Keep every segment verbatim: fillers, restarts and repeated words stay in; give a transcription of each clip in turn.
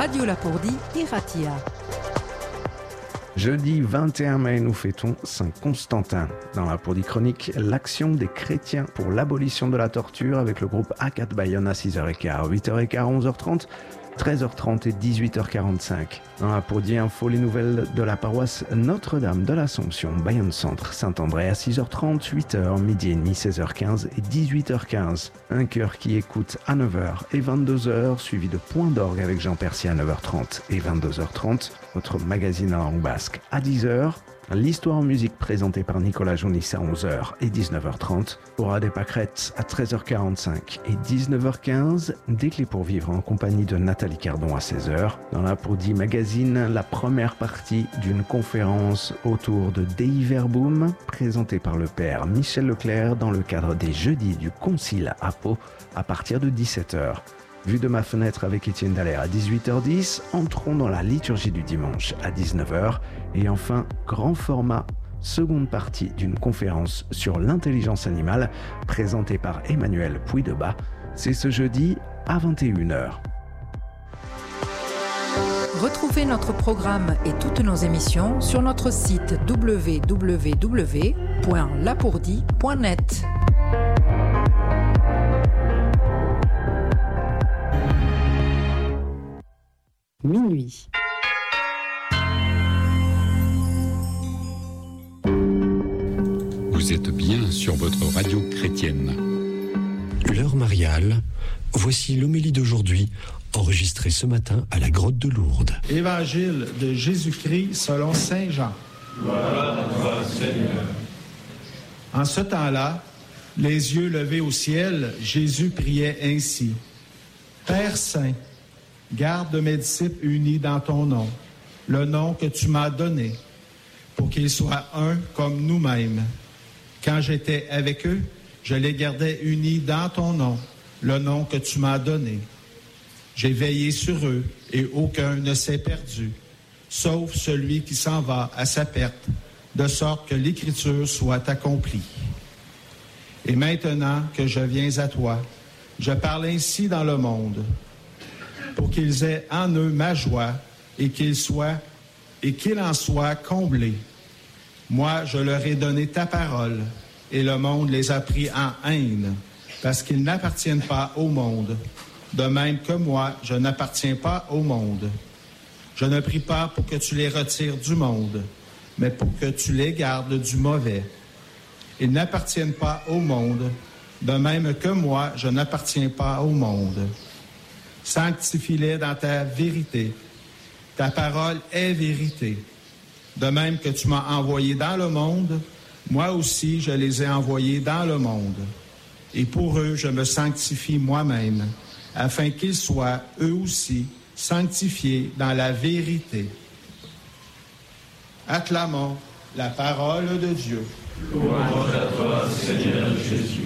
Radio Lapourdie et Ratia. Jeudi vingt et un mai, nous fêtons Saint-Constantin. Dans la Lapourdie chronique, l'action des chrétiens pour l'abolition de la torture avec le groupe A quatre Bayonne à six heures quinze, huit heures quinze, onze heures trente, treize heures trente et dix-huit heures quarante-cinq. Dans la Lapourdie Info, les nouvelles de la paroisse Notre-Dame de l'Assomption, Bayonne Centre, Saint-André à six heures trente, huit heures, midi et demi, seize heures quinze et dix-huit heures quinze. Un chœur qui écoute à neuf heures et vingt-deux heures, suivi de Point d'orgue avec Jean Percier à neuf heures trente et vingt-deux heures trente. Votre magazine en langue basque à dix heures. L'histoire en musique présentée par Nicolas Jounis à onze heures et dix-neuf heures trente. Aura des pâquerettes à treize heures quarante-cinq et dix-neuf heures quinze. Des clés pour vivre en compagnie de Nathalie Cardon à seize heures. Dans la Lapourdie Magazine, la première partie d'une conférence autour de Dei Verbum, présentée par le père Michel Leclerc dans le cadre des Jeudis du Concile à Pau à partir de dix-sept heures. Vue de ma fenêtre avec Étienne Dallaire à dix-huit heures dix, entrons dans la liturgie du dimanche à dix-neuf heures et enfin, grand format, seconde partie d'une conférence sur l'intelligence animale présentée par Emmanuel Puydebas. C'est ce jeudi à vingt et une heures. Retrouvez notre programme et toutes nos émissions sur notre site w w w point lapourdie point net. Minuit. Vous êtes bien sur votre radio chrétienne. L'heure mariale, voici l'homélie d'aujourd'hui, enregistrée ce matin à la grotte de Lourdes. Évangile de Jésus-Christ selon saint Jean. Gloire à toi, Seigneur. En ce temps-là, les yeux levés au ciel, Jésus priait ainsi. Père saint, garde mes disciples unis dans ton nom, le nom que tu m'as donné, pour qu'ils soient un comme nous-mêmes. Quand j'étais avec eux, je les gardais unis dans ton nom, le nom que tu m'as donné. J'ai veillé sur eux et aucun ne s'est perdu, sauf celui qui s'en va à sa perte, de sorte que l'Écriture soit accomplie. Et maintenant que je viens à toi, je parle ainsi dans le monde, pour qu'ils aient en eux ma joie et qu'ils soient et qu'ils en soient comblés. Moi, je leur ai donné ta parole, et le monde les a pris en haine, parce qu'ils n'appartiennent pas au monde, de même que moi, je n'appartiens pas au monde. Je ne prie pas pour que tu les retires du monde, mais pour que tu les gardes du mauvais. Ils n'appartiennent pas au monde, de même que moi, je n'appartiens pas au monde. Sanctifie-les dans ta vérité. Ta parole est vérité. De même que tu m'as envoyé dans le monde, moi aussi je les ai envoyés dans le monde. Et pour eux je me sanctifie moi-même, afin qu'ils soient eux aussi sanctifiés dans la vérité. Acclamons la parole de Dieu. Louange à toi, Seigneur Jésus.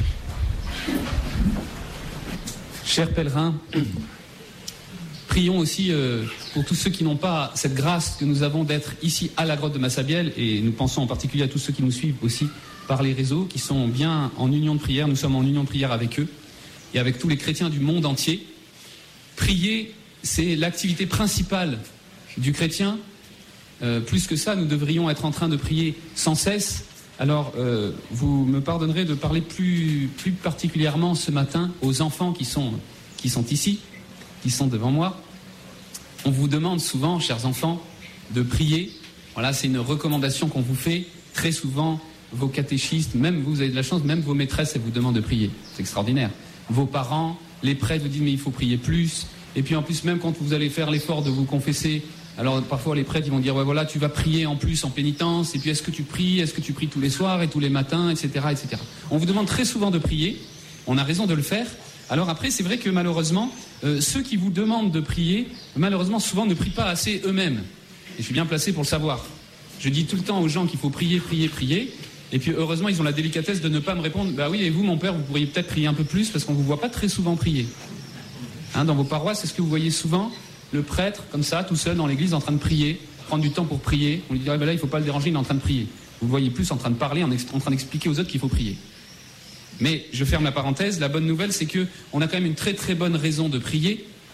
Chers pèlerins, prions aussi euh, pour tous ceux qui n'ont pas cette grâce que nous avons d'être ici à la grotte de Massabielle, et nous pensons en particulier à tous ceux qui nous suivent aussi par les réseaux, qui sont bien en union de prière. Nous sommes en union de prière avec eux et avec tous les chrétiens du monde entier. Prier, c'est l'activité principale du chrétien. Euh, plus que ça, nous devrions être en train de prier sans cesse. Alors, euh, vous me pardonnerez de parler plus, plus particulièrement ce matin aux enfants qui sont, qui sont ici, qui sont devant moi. On vous demande souvent, chers enfants, de prier. Voilà, c'est une recommandation qu'on vous fait. Très souvent, vos catéchistes, même vous avez de la chance, même vos maîtresses, elles vous demandent de prier. C'est extraordinaire. Vos parents, les prêtres vous disent, mais il faut prier plus. Et puis en plus, même quand vous allez faire l'effort de vous confesser, alors parfois les prêtres ils vont dire ouais voilà tu vas prier en plus en pénitence, et puis est-ce que tu pries, est-ce que tu pries tous les soirs et tous les matins, et cetera et cetera. On vous demande très souvent de prier, on a raison de le faire. Alors après c'est vrai que malheureusement euh, ceux qui vous demandent de prier malheureusement souvent ne prient pas assez eux-mêmes. Et je suis bien placé pour le savoir. Je dis tout le temps aux gens qu'il faut prier, prier, prier. Et puis heureusement ils ont la délicatesse de ne pas me répondre bah oui et vous mon père vous pourriez peut-être prier un peu plus parce qu'on vous voit pas très souvent prier. Hein, dans vos paroisses est-ce que vous voyez souvent le prêtre, comme ça, tout seul dans l'église, en train de prier, prendre du temps pour prier? On lui dirait, ben là, il ne faut pas le déranger, il est en train de prier. Vous le voyez plus en train de parler, en, ex- en train d'expliquer aux autres qu'il faut prier. Mais, je ferme la parenthèse, la bonne nouvelle, c'est qu'on a quand même une très très bonne raison de prier,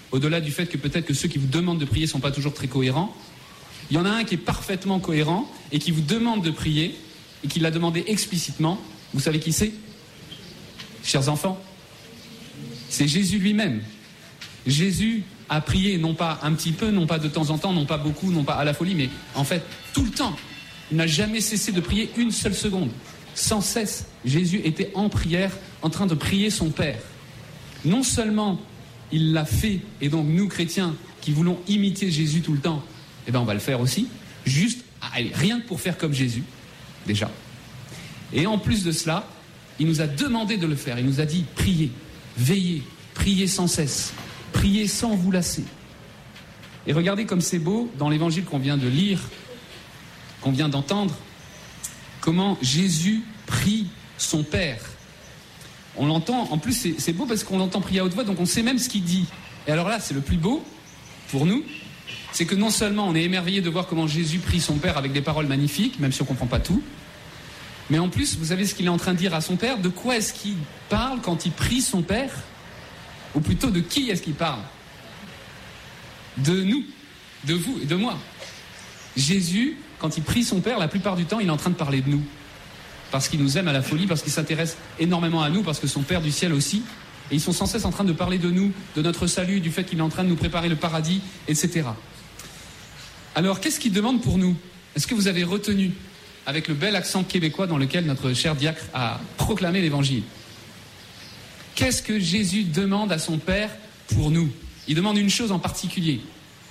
au-delà du fait que peut-être que ceux qui vous demandent de prier ne sont pas toujours très cohérents, il y en a un qui est parfaitement cohérent et qui vous demande de prier et qui l'a demandé explicitement. Vous savez qui c'est ? Chers enfants, c'est Jésus lui-même. Jésus a prié non pas un petit peu, non pas de temps en temps, non pas beaucoup, non pas à la folie, mais en fait tout le temps. Il n'a jamais cessé de prier une seule seconde. Sans cesse, Jésus était en prière, en train de prier son Père. Non seulement il l'a fait, et donc nous chrétiens qui voulons imiter Jésus tout le temps, eh bien on va le faire aussi, juste, allez, rien que pour faire comme Jésus, déjà. Et en plus de cela, il nous a demandé de le faire. Il nous a dit, priez, veillez, priez sans cesse, priez sans vous lasser. Et regardez comme c'est beau, dans l'évangile qu'on vient de lire, qu'on vient d'entendre, comment Jésus prie son Père. On l'entend, en plus c'est, c'est beau parce qu'on l'entend prier à haute voix, donc on sait même ce qu'il dit. Et alors là, c'est le plus beau, pour nous, c'est que non seulement on est émerveillé de voir comment Jésus prie son Père avec des paroles magnifiques, même si on ne comprend pas tout, mais en plus, vous savez ce qu'il est en train de dire à son Père? De quoi est-ce qu'il parle quand il prie son Père? Ou plutôt, de qui est-ce qu'il parle? De nous, de vous et de moi. Jésus, quand il prie son Père, la plupart du temps, il est en train de parler de nous. Parce qu'il nous aime à la folie, parce qu'il s'intéresse énormément à nous, parce que son Père du ciel aussi. Et ils sont sans cesse en train de parler de nous, de notre salut, du fait qu'il est en train de nous préparer le paradis, et cetera. Alors, qu'est-ce qu'il demande pour nous? Est-ce que vous avez retenu, avec le bel accent québécois dans lequel notre cher diacre a proclamé l'évangile? Qu'est-ce que Jésus demande à son Père pour nous? Il demande une chose en particulier.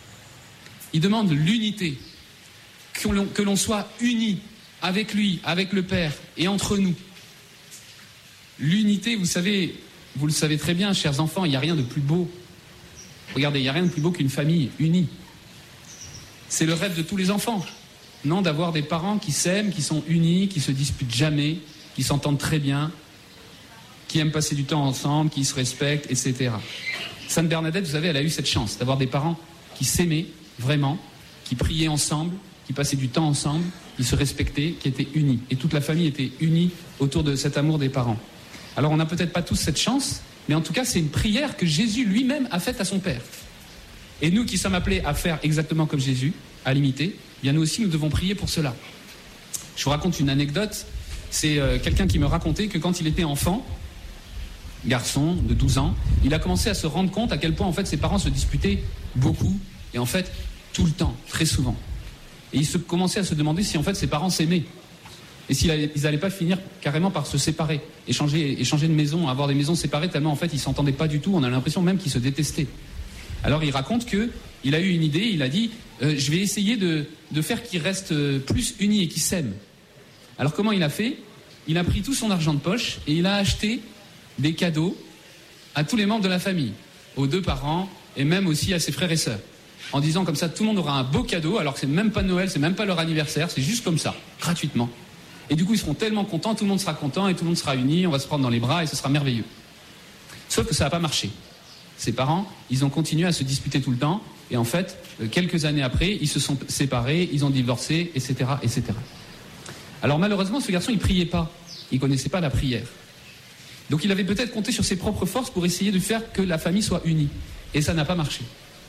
Il demande l'unité. Que l'on, que l'on soit unis avec lui, avec le Père et entre nous. L'unité, vous savez, vous le savez très bien, chers enfants, il n'y a rien de plus beau. Regardez, il n'y a rien de plus beau qu'une famille unie. C'est le rêve de tous les enfants, non, d'avoir des parents qui s'aiment, qui sont unis, qui se disputent jamais, qui s'entendent très bien, qui aiment passer du temps ensemble, qui se respectent, et cetera. Sainte Bernadette, vous savez, elle a eu cette chance d'avoir des parents qui s'aimaient vraiment, qui priaient ensemble, qui passaient du temps ensemble, qui se respectaient, qui étaient unis. Et toute la famille était unie autour de cet amour des parents. Alors on n'a peut-être pas tous cette chance, mais en tout cas c'est une prière que Jésus lui-même a faite à son Père. Et nous qui sommes appelés à faire exactement comme Jésus, à l'imiter, eh bien nous aussi nous devons prier pour cela. Je vous raconte une anecdote. C'est euh, quelqu'un qui me racontait que quand il était enfant, garçon de douze ans, il a commencé à se rendre compte à quel point en fait ses parents se disputaient beaucoup, et en fait tout le temps, très souvent. Et il se commençait à se demander si en fait ses parents s'aimaient. Et s'ils n'allaient pas finir carrément par se séparer, et changer, et changer de maison, avoir des maisons séparées, tellement en fait ils ne s'entendaient pas du tout, on a l'impression même qu'ils se détestaient. Alors il raconte qu'il a eu une idée, il a dit euh, « je vais essayer de, de faire qu'ils restent plus unis et qu'ils s'aiment ». Alors comment il a fait? Il a pris tout son argent de poche et il a acheté des cadeaux à tous les membres de la famille, aux deux parents et même aussi à ses frères et sœurs. En disant comme ça, tout le monde aura un beau cadeau, alors que c'est même pas Noël, c'est même pas leur anniversaire, c'est juste comme ça, gratuitement. Et du coup, ils seront tellement contents, tout le monde sera content et tout le monde sera uni, on va se prendre dans les bras et ce sera merveilleux. Sauf que ça n'a pas marché. Ses parents, ils ont continué à se disputer tout le temps, et en fait, quelques années après, ils se sont séparés, ils ont divorcé, et cetera, et cetera. Alors malheureusement, ce garçon, il priait pas, il connaissait pas la prière. Donc il avait peut-être compté sur ses propres forces pour essayer de faire que la famille soit unie, et ça n'a pas marché.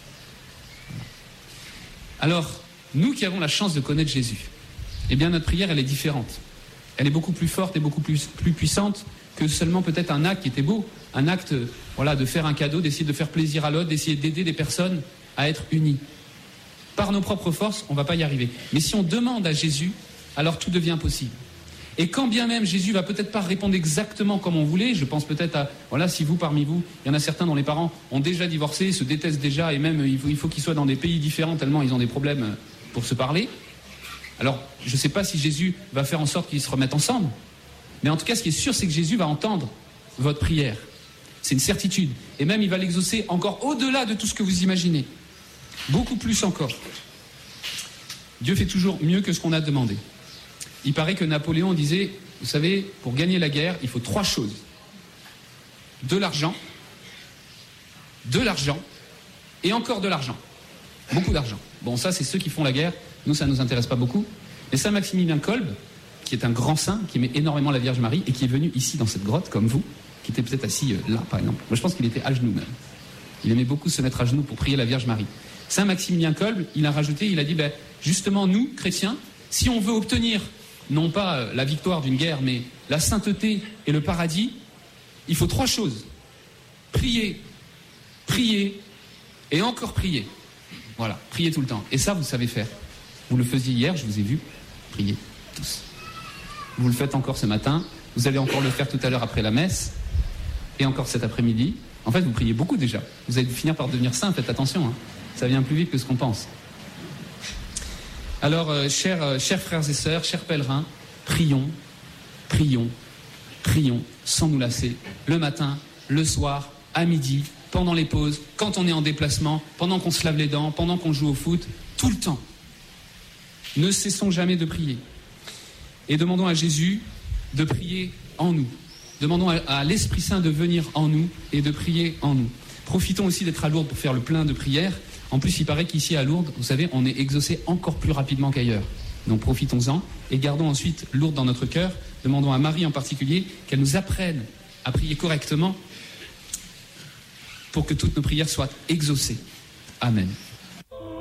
Alors, nous qui avons la chance de connaître Jésus, eh bien notre prière, elle est différente. Elle est beaucoup plus forte et beaucoup plus, plus puissante que seulement peut-être un acte qui était beau, un acte voilà, de faire un cadeau, d'essayer de faire plaisir à l'autre, d'essayer d'aider des personnes à être unies. Par nos propres forces, on ne va pas y arriver. Mais si on demande à Jésus, alors tout devient possible. Et quand bien même Jésus va peut-être pas répondre exactement comme on voulait, je pense peut-être à, voilà, si vous, parmi vous, il y en a certains dont les parents ont déjà divorcé, se détestent déjà, et même il faut, il faut qu'ils soient dans des pays différents tellement ils ont des problèmes pour se parler. Alors, je ne sais pas si Jésus va faire en sorte qu'ils se remettent ensemble, mais en tout cas, ce qui est sûr, c'est que Jésus va entendre votre prière. C'est une certitude. Et même, il va l'exaucer encore au-delà de tout ce que vous imaginez. Beaucoup plus encore. Dieu fait toujours mieux que ce qu'on a demandé. Il paraît que Napoléon disait, vous savez, pour gagner la guerre, il faut trois choses. De l'argent, de l'argent, et encore de l'argent. Beaucoup d'argent. Bon, ça, c'est ceux qui font la guerre. Nous, ça ne nous intéresse pas beaucoup. Mais Saint Maximilien Kolb, qui est un grand saint, qui aimait énormément la Vierge Marie, et qui est venu ici, dans cette grotte, comme vous, qui était peut-être assis euh, là, par exemple. Moi, je pense qu'il était à genoux même. Il aimait beaucoup se mettre à genoux pour prier la Vierge Marie. Saint Maximilien Kolbe, il a rajouté, il a dit, ben, justement, nous, chrétiens, si on veut obtenir, non pas la victoire d'une guerre, mais la sainteté et le paradis, il faut trois choses. Prier, prier et encore prier. Voilà, prier tout le temps. Et ça, vous savez faire. Vous le faisiez hier, je vous ai vu prier, tous. Vous le faites encore ce matin, vous allez encore le faire tout à l'heure après la messe, et encore cet après-midi. En fait, vous priez beaucoup déjà. Vous allez finir par devenir saint, faites attention, hein. Ça vient plus vite que ce qu'on pense. Alors, euh, chers, euh, chers frères et sœurs, chers pèlerins, prions, prions, prions, sans nous lasser, le matin, le soir, à midi, pendant les pauses, quand on est en déplacement, pendant qu'on se lave les dents, pendant qu'on joue au foot, tout le temps. Ne cessons jamais de prier. Et demandons à Jésus de prier en nous. Demandons à, à l'Esprit Saint de venir en nous et de prier en nous. Profitons aussi d'être à Lourdes pour faire le plein de prières. En plus, il paraît qu'ici à Lourdes, vous savez, on est exaucé encore plus rapidement qu'ailleurs. Donc profitons-en et gardons ensuite Lourdes dans notre cœur. Demandons à Marie en particulier qu'elle nous apprenne à prier correctement pour que toutes nos prières soient exaucées. Amen.